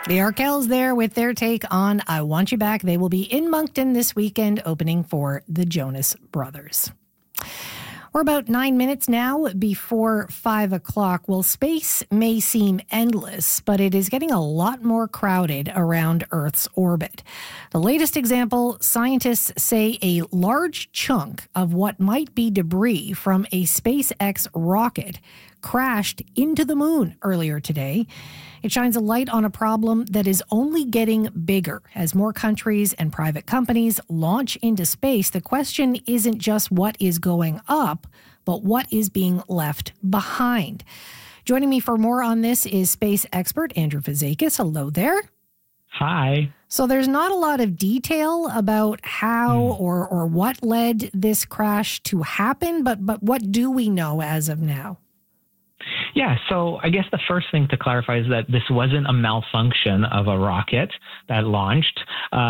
The Arkells there with their take on I Want You Back. They will be in Moncton this weekend opening for the Jonas Brothers. We're about 9 minutes now before 5 o'clock. Well, space may seem endless, but it is getting a lot more crowded around Earth's orbit. The latest example, scientists say a large chunk of what might be debris from a SpaceX rocket crashed into the moon earlier today. It shines a light on a problem that is only getting bigger as more countries and private companies launch into space. The question isn't just what is going up, but what is being left behind. Joining me for more on this is space expert Andrew Fazekas. Hello there. Hi. So there's not a lot of detail about how or what led this crash to happen, but what do we know as of now? Yeah, so I guess the first thing to clarify is that this wasn't a malfunction of a rocket that launched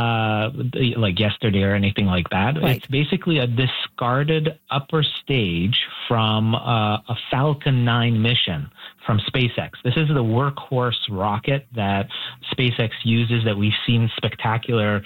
like yesterday or anything like that. Right. It's basically a discarded upper stage from a Falcon 9 mission from SpaceX. This is the workhorse rocket that SpaceX uses that we've seen spectacular,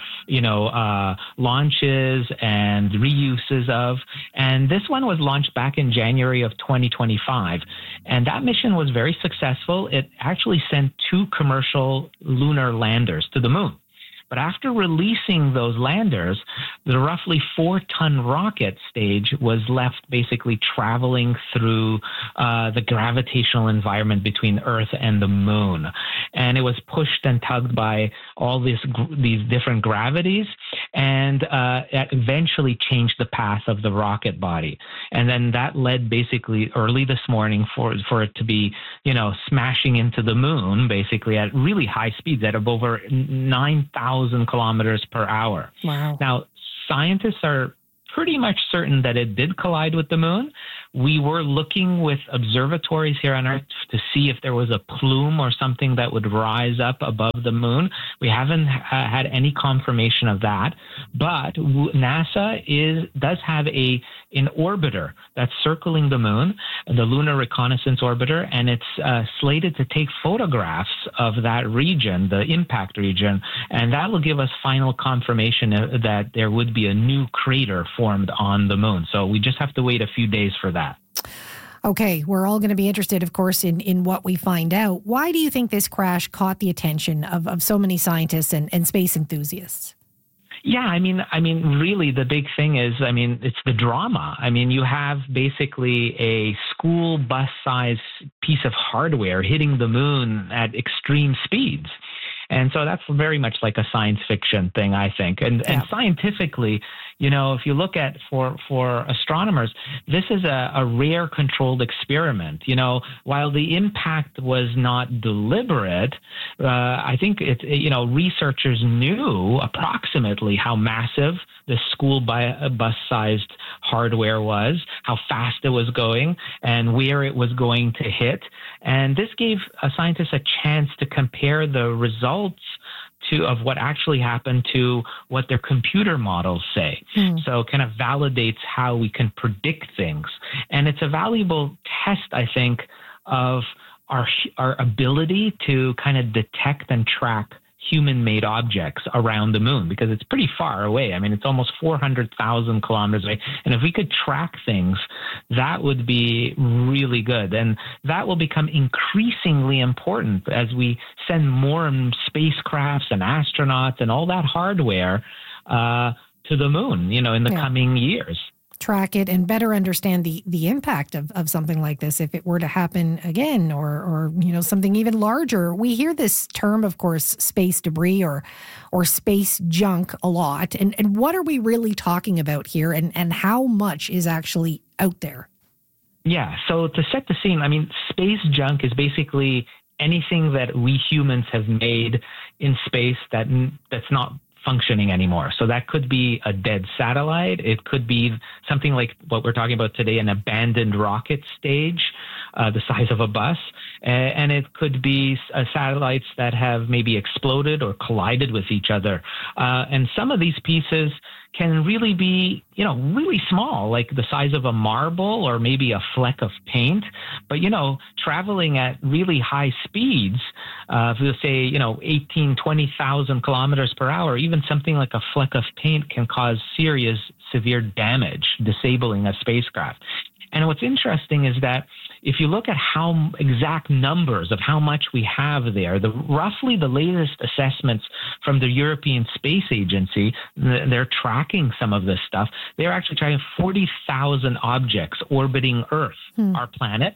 launches and reuses of. And this one was launched back in January of 2025. And that mission was very successful. It actually sent 2 commercial lunar landers to the moon. But after releasing those landers, the roughly 4-ton rocket stage was left basically traveling through the gravitational environment between Earth and the moon. And it was pushed and tugged by all these different gravities, and it eventually changed the path of the rocket body. And then that led basically early this morning for it to be, smashing into the moon, basically at really high speeds at over 9,000 kilometers per hour. Wow. Now, scientists are pretty much certain that it did collide with the moon. We were looking with observatories here on Earth to see if there was a plume or something that would rise up above the moon. We haven't had any confirmation of that, but NASA does have an orbiter that's circling the moon, the Lunar Reconnaissance Orbiter, and it's slated to take photographs of that region, the impact region, and that will give us final confirmation that there would be a new crater formed on the moon. So we just have to wait a few days for that. Okay, we're all going to be interested, of course, in what we find out. Why do you think this crash caught the attention of so many scientists and space enthusiasts? Yeah, I mean, really the big thing is, it's the drama. You have basically a school bus-sized piece of hardware hitting the moon at extreme speeds. And so that's very much like a science fiction thing, I think. And scientifically, if you look at for astronomers, this is a rare controlled experiment. While the impact was not deliberate, I think researchers knew approximately how massive the school bus-sized hardware was, how fast it was going, and where it was going to hit. And this gave scientists a chance to compare the results of what actually happened to what their computer models say. So it kind of validates how we can predict things. And it's a valuable test, I think, of our ability to kind of detect and track human-made objects around the moon, because it's pretty far away. It's almost 400,000 kilometers away. And if we could track things, that would be really good. And that will become increasingly important as we send more spacecrafts and astronauts and all that hardware to the moon, in the coming years. Track it and better understand the impact of something like this if it were to happen again or something even larger. We hear this term, of course, space debris or space junk a lot. And what are we really talking about here and how much is actually out there? Yeah, so to set the scene, space junk is basically anything that we humans have made in space that's not functioning anymore. So that could be a dead satellite. It could be something like what we're talking about today, an abandoned rocket stage. the size of a bus. And it could be satellites that have maybe exploded or collided with each other. And some of these pieces can really be, really small, like the size of a marble or maybe a fleck of paint. But, traveling at really high speeds, if we say, 18, 20,000 kilometers per hour, even something like a fleck of paint can cause serious, severe damage, disabling a spacecraft. And what's interesting is that if you look at how exact numbers of how much we have there, roughly the latest assessments from the European Space Agency, they're tracking some of this stuff. They're actually tracking 40,000 objects orbiting Earth, our planet.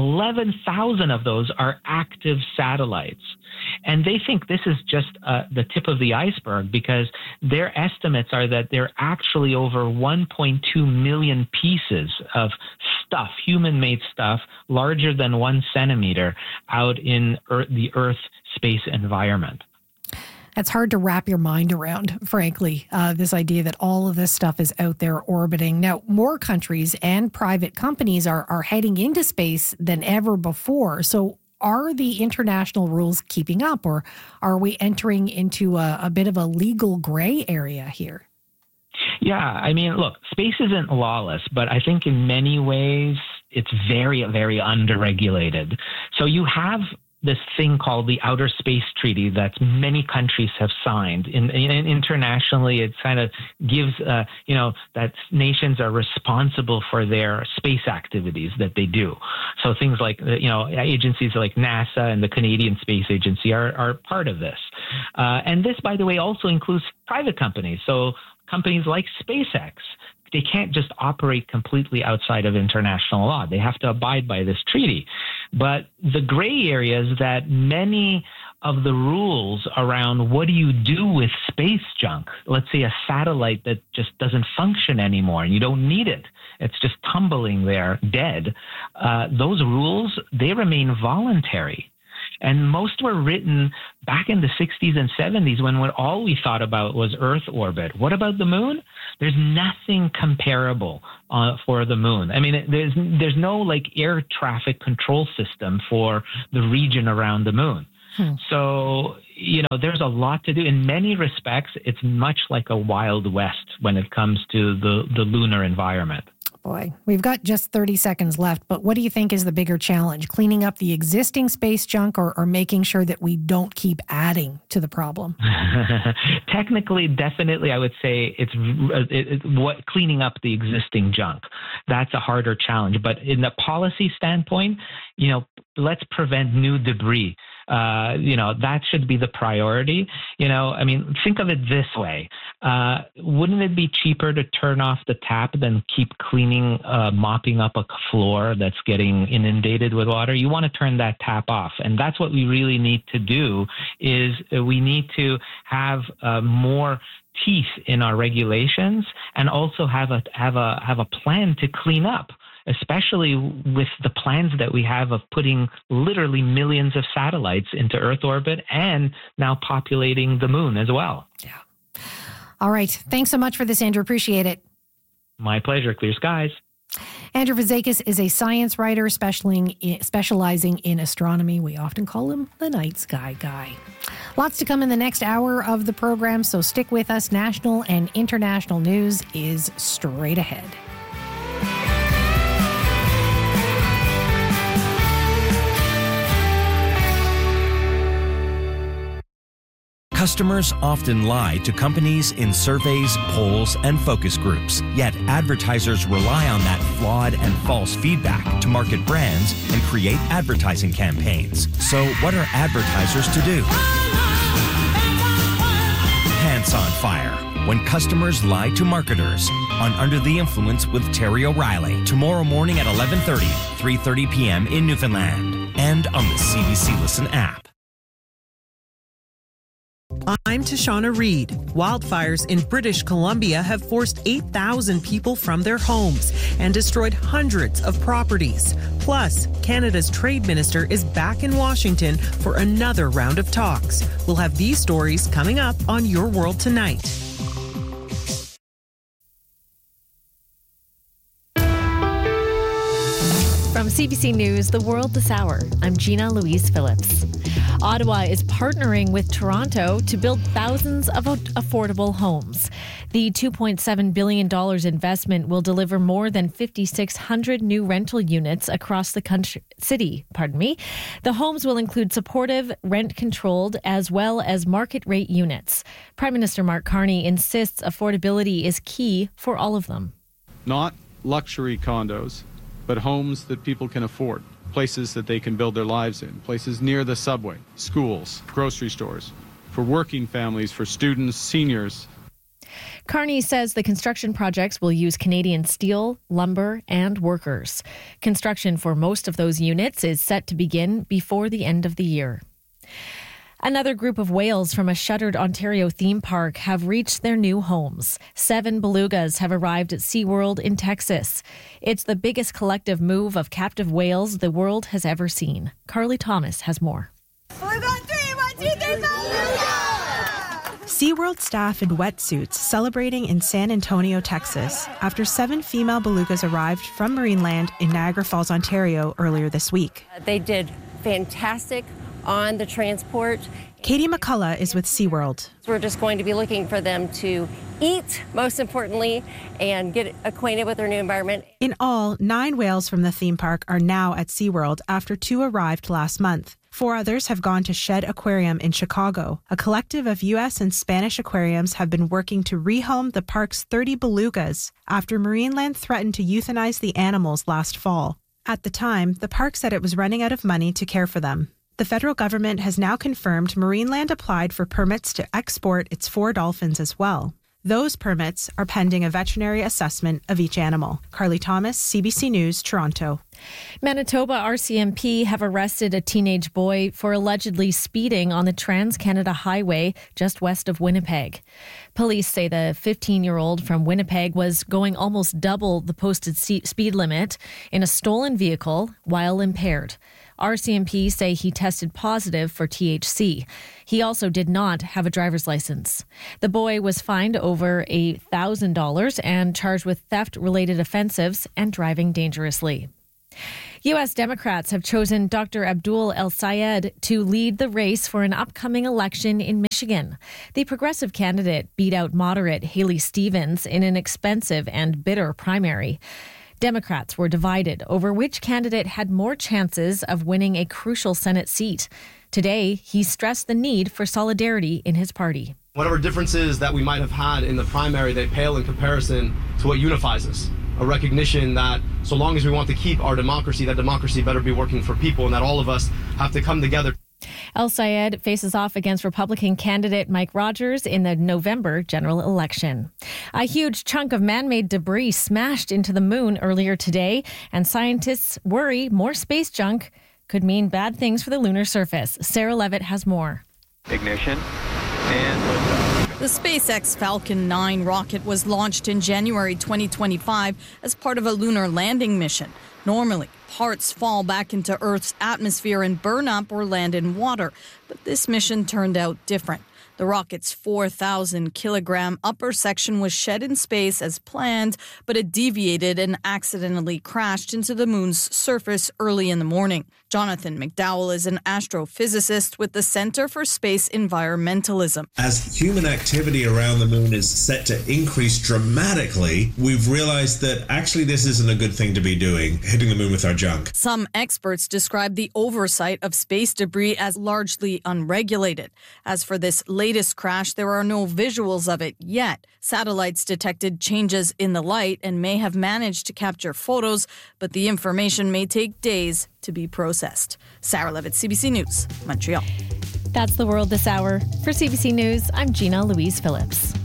11,000 of those are active satellites. And they think this is just the tip of the iceberg, because their estimates are that there are actually over 1.2 million pieces of stuff, human-made stuff, larger than 1 centimeter out in the Earth space environment. It's hard to wrap your mind around, frankly, this idea that all of this stuff is out there orbiting. Now, more countries and private companies are heading into space than ever before. So are the international rules keeping up, or are we entering into a bit of a legal gray area here? Yeah, I mean, look, space isn't lawless, but I think in many ways it's very, very underregulated. So you have this thing called the Outer Space Treaty that many countries have signed. Internationally, it kind of gives, that nations are responsible for their space activities that they do. So things like, agencies like NASA and the Canadian Space Agency are part of this. And this, by the way, also includes private companies. So companies like SpaceX, they can't just operate completely outside of international law. They have to abide by this treaty. But the gray area is that many of the rules around what do you do with space junk, let's say a satellite that just doesn't function anymore and you don't need it, it's just tumbling there dead, those rules, they remain voluntary. And most were written back in the 60s and 70s when all we thought about was Earth orbit. What about the moon? There's nothing comparable for the moon. I mean, there's no air traffic control system for the region around the moon. So, there's a lot to do. In many respects, it's much like a Wild West when it comes to the lunar environment. Boy, we've got just 30 seconds left, but what do you think is the bigger challenge? Cleaning up the existing space junk or making sure that we don't keep adding to the problem? Technically, definitely, I would say it's cleaning up the existing junk. That's a harder challenge. But in the policy standpoint, let's prevent new debris. That should be the priority. Think of it this way. Wouldn't it be cheaper to turn off the tap than keep mopping up a floor that's getting inundated with water? You want to turn that tap off. And that's what we really need to do is we need to have more teeth in our regulations and also have a plan to clean up, especially with the plans that we have of putting literally millions of satellites into Earth orbit and now populating the moon as well. Yeah. All right. Thanks so much for this, Andrew. Appreciate it. My pleasure. Clear skies. Andrew Fazekas is a science writer specializing in astronomy. We often call him the night sky guy. Lots to come in the next hour of the program, so stick with us. National and international news is straight ahead. Customers often lie to companies in surveys, polls, and focus groups. Yet advertisers rely on that flawed and false feedback to market brands and create advertising campaigns. So what are advertisers to do? Pants on Fire, when customers lie to marketers, on Under the Influence with Terry O'Reilly. Tomorrow morning at 11:30, 3:30 p.m. in Newfoundland, and on the CBC Listen app. I'm Tashana Reed. Wildfires in British Columbia have forced 8,000 people from their homes and destroyed hundreds of properties. Plus, Canada's trade minister is back in Washington for another round of talks. We'll have these stories coming up on Your World Tonight. From CBC News, The World This Hour, I'm Gina Louise Phillips. Ottawa is partnering with Toronto to build thousands of affordable homes. The $2.7 billion investment will deliver more than 5,600 new rental units across the city. The homes will include supportive, rent-controlled, as well as market-rate units. Prime Minister Mark Carney insists affordability is key for all of them. Not luxury condos, but homes that people can afford, places that they can build their lives in, places near the subway, schools, grocery stores, for working families, for students, seniors. Carney says the construction projects will use Canadian steel, lumber, and workers. Construction for most of those units is set to begin before the end of the year. Another group of whales from a shuttered Ontario theme park have reached their new homes. 7 belugas have arrived at SeaWorld in Texas. It's the biggest collective move of captive whales the world has ever seen. Carly Thomas has more. We got 3, 1, 2, 3, beluga! SeaWorld staff in wetsuits celebrating in San Antonio, Texas, after 7 female belugas arrived from Marineland in Niagara Falls, Ontario earlier this week. They did fantastic on the transport. Katie McCullough is with SeaWorld. We're just going to be looking for them to eat, most importantly, and get acquainted with their new environment. In all, 9 whales from the theme park are now at SeaWorld after 2 arrived last month. 4 others have gone to Shed Aquarium in Chicago. A collective of U.S. and Spanish aquariums have been working to rehome the park's 30 belugas after Marineland threatened to euthanize the animals last fall. At the time, the park said it was running out of money to care for them. The federal government has now confirmed Marineland applied for permits to export its 4 dolphins as well. Those permits are pending a veterinary assessment of each animal. Carly Thomas, CBC News, Toronto. Manitoba RCMP have arrested a teenage boy for allegedly speeding on the Trans-Canada Highway just west of Winnipeg. Police say the 15-year-old from Winnipeg was going almost double the posted speed limit in a stolen vehicle while impaired. RCMP say he tested positive for THC. He also did not have a driver's license. The boy was fined over $1,000 and charged with theft-related offenses and driving dangerously. U.S. Democrats have chosen Dr. Abdul El-Sayed to lead the race for an upcoming election in Michigan. The progressive candidate beat out moderate Haley Stevens in an expensive and bitter primary. Democrats were divided over which candidate had more chances of winning a crucial Senate seat. Today, he stressed the need for solidarity in his party. Whatever differences that we might have had in the primary, they pale in comparison to what unifies us. A recognition that so long as we want to keep our democracy, that democracy better be working for people, and that all of us have to come together. El-Sayed faces off against Republican candidate Mike Rogers in the November general election. A huge chunk of man-made debris smashed into the moon earlier today, and scientists worry more space junk could mean bad things for the lunar surface. Sarah Levitt has more. Ignition and liftoff. The SpaceX Falcon 9 rocket was launched in January 2025 as part of a lunar landing mission. Normally, parts fall back into Earth's atmosphere and burn up or land in water. But this mission turned out different. The rocket's 4,000-kilogram upper section was shed in space as planned, but it deviated and accidentally crashed into the moon's surface early in the morning. Jonathan McDowell is an astrophysicist with the Center for Space Environmentalism. As human activity around the moon is set to increase dramatically, we've realized that actually this isn't a good thing to be doing, hitting the moon with our junk. Some experts describe the oversight of space debris as largely unregulated. As for this latest crash, there are no visuals of it yet. Satellites detected changes in the light and may have managed to capture photos, but the information may take days to be processed. Sarah Levitt, CBC News, Montreal. That's The World This Hour. For CBC News, I'm Gina Louise Phillips.